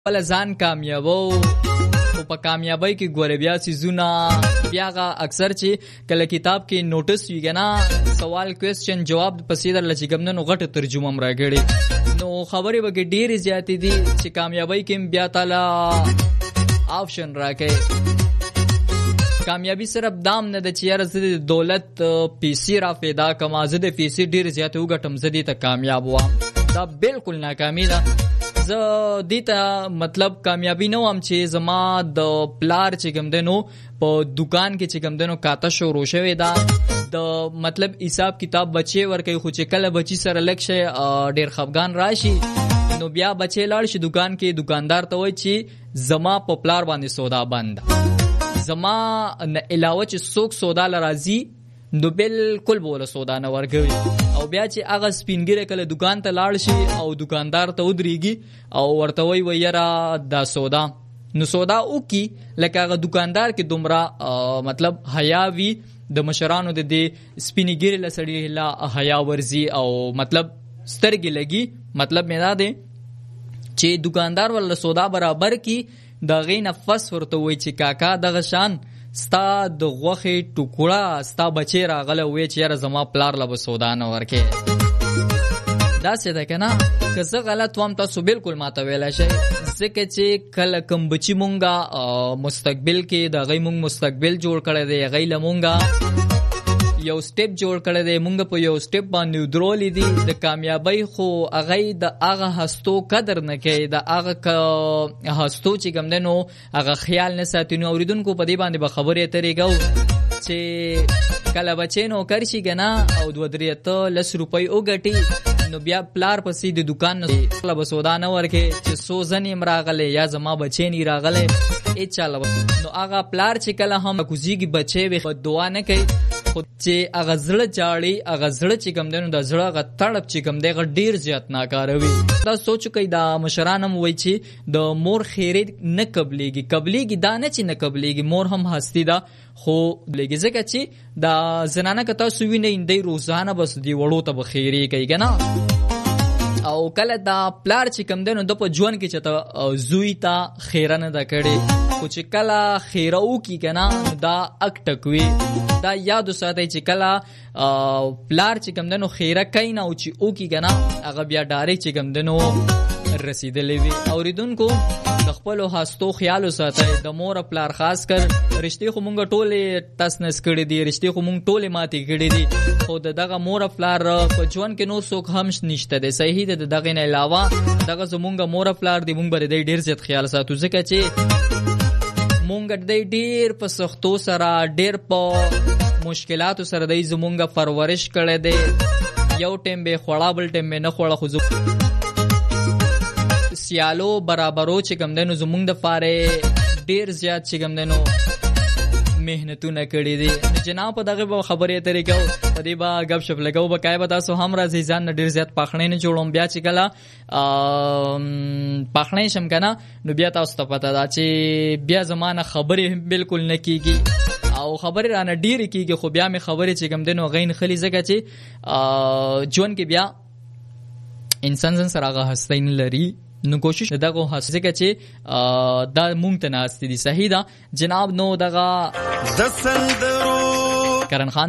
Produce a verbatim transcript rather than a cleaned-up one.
ول ځان کامیابو او په کامیابی کې ګوره بیا سيزونه بیا غا اکثر چې کله کتاب کې نوټس ویګا نه سوال کوېسچن جواب پسې در لچې ګمنه نو غټه ترجمه هم راګړي نو خبرې وګړي ډېرې زیاتې دي چې کامیابی کې بیا تعالی آپشن راکې کامیابی صرف دام نه د چیر زده دولت پیسي را پیدا کما زده پیسي ډېر زیات وګټم زدي ته کامیاب وام دا بالکل ناکامی ده زه دیتا مطلب کامیابی نه وام چې زما د پلار چې کوم دنو په دکان کې چې کوم دنو کاته شروع شوی دا د مطلب حساب کتاب بچي ورکوي خو چې کله بچي سره لک شي ډیر خفغان راشي نو بیا بچي لاړ شي دکان کې دکاندار ته وایي چې زما په پلار باندې سودا بند زما علاوه چې څوک سودا لرازي نو بالکل بوله سودا نه ورګوي او بیا چې هغه سپینګره کله دکان ته لاړ شي او دکاندار ته ودرېږي او ورته وایي ویرا دا سودا نو سودا وکي لکه هغه دکاندار کې دومره مطلب حیا وی د مشرانو د دې سپینګره لسړي لا حیا ورزي او مطلب سترګې لګي مطلب مینا ده چې دکاندار ول سودا برابر کی دا غي نفس ورته وایي چې کاکا دغه شان ستا د غوخې ټوکړه ستا بچی راغله وې چې یاره زما پلار له به سودا نه ورکې داسې ده که نه که زه غلط وم تاسو بالکل ماته ویلی شئ ځکه چې کله کوم بچي مونږه مستقبل کې د هغوی مونږ مستقبل جوړ کړی دی هغوی له مونږه یو سټیپ جوړ کړی دی مونږ په یو سټیپ باندې ودرولې دي د کامیابۍ خو هغوی د هغه هستو قدر نه کوي د هغه هستو چې کوم دی نو هغه خیال نه ساتي نو اورېدونکو په دې باندې به خبرې اترې کوو چې کله بچی نوکر شي که نه او دوه درې اته لس روپۍ وګټي نو بیا پلار پسې د دکان نه به سودا نه ورکې چې څو زنې م راغلی یا زما بچی نی راغلی هېڅ چاله نو هغه پلار چې کله هم کوزیږي بچی وي دعا نه کوي خو چې هغه زړه جاړي هغه زړه چې کوم دی نو د زړه هغه تړپ چې کوم دی هغه ډېر زیات ناکاره وي دا سوچ کوي دا مشران هم وایي چې د مور خیرې نه قبلېږي قبلېږي دا نه چې نه قبلېږي مور هم هستي ده خو لږ ځکه چې دا زنانه که تاسو وینئ دی روزانه بس دی وړو ته به خیرې کوي که نه او کله دا پلار چې کوم دی نو د په ژوند کې چې ته زوی ته خیره نه ده کړې خو چې کله خیره وکړي که نه دا اک ټک وي دا یاد وساتئ چې کله پلار چې کوم دی نو خیره کوي نه او چې وکړي که نه هغه بیا ډایرکټ چې کوم دی نو رسیدلی وي اورېدونکو د خپلو هستو خیال وساتئ د مور پلار خاص کر رشتې خو مونږ ټولې تس نس کړي دي رشتې خو مونږ ټولې ماتې کړي دي خو د دغه مور پلار په ژوند کې نور څوک هم نشته دی صحیح ده د دغې نه علاوه دغه زمونږ مور پلار دی مونږ به د دی ډېر زیات خیال ساتو ځکه چې مونږ د دی ډېر په سختو سره ډېر په مشکلاتو سره دی زمونږ پرورش کړی دی یو ټیم به خوړه بل ټیم به نه خوړه خو سیالو برابرو چې کوم دی نو زمونږ دپاره ډېر زیات چې کوم دی نو محنتونه کړي دي جناب په دغه به خبرې اترې کوو په دې به ګپ شپ لګوو بقایه به تاسو هم راځئ ځان نه ډېر زیات پاخڼۍ نه جوړوم بیا چې کله پاخڼۍ شم که نه نو بیا تاسو ته پته ده چې بیا زما نه خبرې بالکل نه کېږي او خبرې رانه ډېرې کېږي خو بیا مې خبرې چې کوم دی نو هغوی نښلي ځکه چې ژوند کې بیا انسان ځان سره هغه هستی نه لري نو کوشش دغه هڅه کې چې دا مونږ ته ناست دي صحیح ده جناب نو دغه کرن خان